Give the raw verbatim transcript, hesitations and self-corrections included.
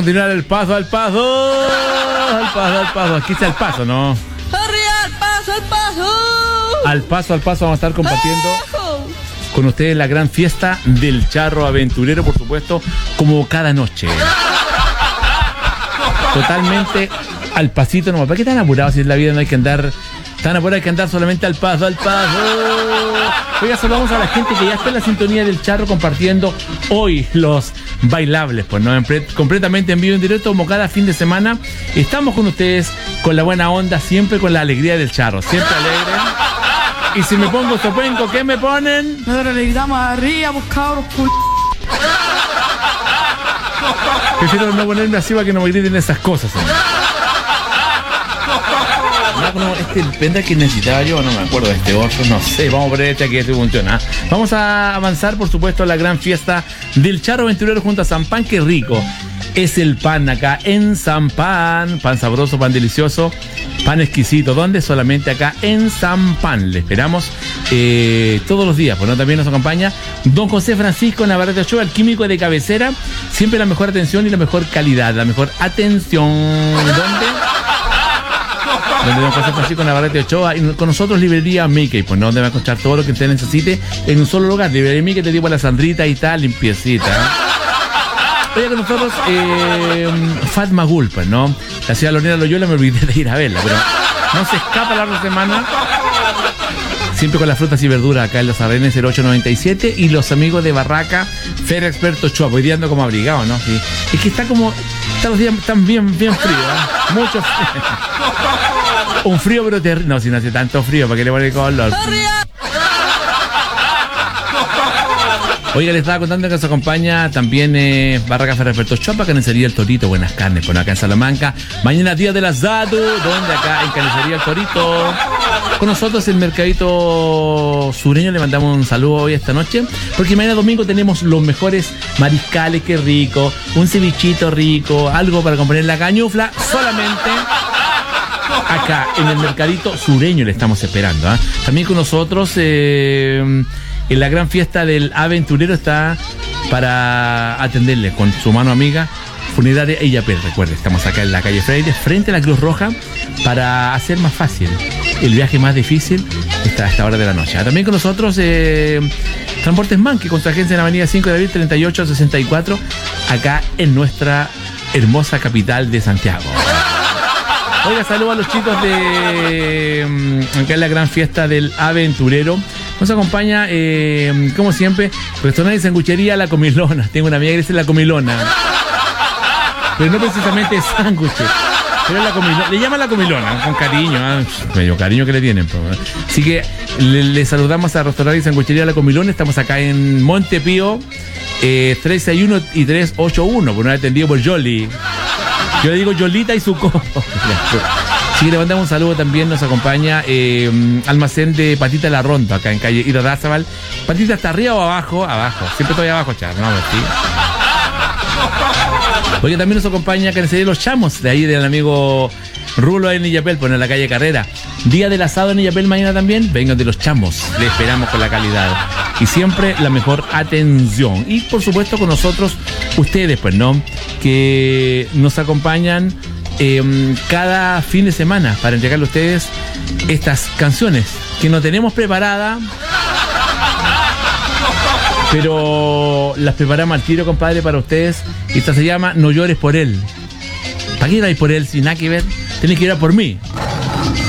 continuar el paso al paso. Al paso, al paso. Aquí está el paso, ¿no? ¡Arriba, al paso, al paso! Al paso, al paso vamos a estar compartiendo con ustedes la gran fiesta del charro aventurero, por supuesto, como cada noche. Totalmente al pasito nomás. ¿Para qué tan apurados si en la vida no hay que andar tan apurado? Hay que andar solamente al paso, al paso. Oiga, saludamos a la gente que ya está en la sintonía del charro compartiendo hoy los bailables, pues no, en pre- completamente en vivo, en directo, como cada fin de semana. Estamos con ustedes con la buena onda, siempre con la alegría del charro, siempre alegre. Y si me pongo sopenco, ¿qué me ponen? Nosotros le gritamos arriba, pues cabros, cul... Prefiero no ponerme así para que no me griten esas cosas, ¿eh? No, no, este el pendrive que necesitaba yo, no me acuerdo de este otro, no sé, vamos a poner este que este funciona. Vamos a avanzar, por supuesto, a la gran fiesta del charro aventurero junto a San Pan. Qué rico es el pan acá en San Pan, pan sabroso, pan delicioso, pan exquisito. ¿Dónde? Solamente acá en San Pan. Le esperamos eh, todos los días, pues no, también nos acompaña don José Francisco Navarrete Ochoa, el químico de cabecera. Siempre la mejor atención y la mejor calidad, la mejor atención. ¿Dónde? Donde don José Francisco Navarrete Ochoa, y con nosotros Librería Mickey, pues no, donde va a encontrar todo lo que usted necesite en un solo lugar. Librería Mickey, te digo, la Sandrita y tal, limpiecita. Oye, con nosotros eh, Fat Magul, pues no, la ciudad Lorena Loyola, me olvidé de ir a verla, pero no se escapa la otra semana. Siempre con las frutas y verduras acá en Los Arrenes, cero ocho noventa y siete, y los amigos de Barraca Feria Experto Ochoa, hoy día ando como abrigado, ¿no? Sí. Es que está como, están los días están bien, bien fríos, ¿eh? Mucho frío. Un frío pero terrible. No, si no hace tanto frío, ¿para qué le pone el color? Oiga, le estaba contando que nos acompaña también eh, Barraca Feria Experto Ochoa, Carnicería El Torito, buenas carnes, bueno, acá en Salamanca. Mañana día del asado, donde acá en Carnicería El Torito. Con nosotros el mercadito sureño, le mandamos un saludo hoy esta noche, porque mañana domingo tenemos los mejores mariscales, qué rico, un cevichito rico, algo para componer la cañufla, solamente acá en el mercadito sureño le estamos esperando, ¿eh? También con nosotros eh, en la gran fiesta del aventurero está para atenderle con su mano amiga Funeraria Illapel. Recuerde, estamos acá en la calle Freire, frente a la Cruz Roja, para hacer más fácil el viaje más difícil está a esta hora de la noche. También con nosotros eh, Transportes Manqui, con su agencia en la avenida cinco de abril treinta y ocho sesenta y cuatro, acá en nuestra hermosa capital de Santiago. Oiga, saludos a los chicos de acá en la gran fiesta del aventurero. Nos acompaña, eh, como siempre, restaurante y sanguchería La Comilona. Tengo una amiga que dice La Comilona, pero no precisamente es sándwiches, pero es la comilona. Le llaman La Comilona, con cariño, ¿eh? Medio cariño que le tienen, pues. Así que le, le saludamos a restaurante y sanguchería La Comilona. Estamos acá en Montepío, eh, tres seis uno y tres ocho uno, por no haber atendido por Yoli. Yo le digo Yolita y su copo. Sí, le mandamos un saludo también. Nos acompaña eh, almacén de Patita La Ronda, acá en calle Irarrázaval. Patita, ¿está arriba o abajo? Abajo. Siempre estoy abajo, char. No, sí. Oye, también nos acompaña Carnicería Los Chamos, de ahí del amigo Rulo en Illapel, pues en la calle Carrera. Día del asado en Illapel mañana también. Vengan de Los Chamos. Le esperamos con la calidad. Y siempre la mejor atención. Y por supuesto con nosotros, ustedes, pues, ¿no? Que nos acompañan eh, cada fin de semana para entregarle a ustedes estas canciones que no tenemos preparadas, pero las preparamos al tiro, compadre, para ustedes. Esta se llama No llores por él. ¿Para qué ir por él sin nada que ver? Tenés que ir a por mí.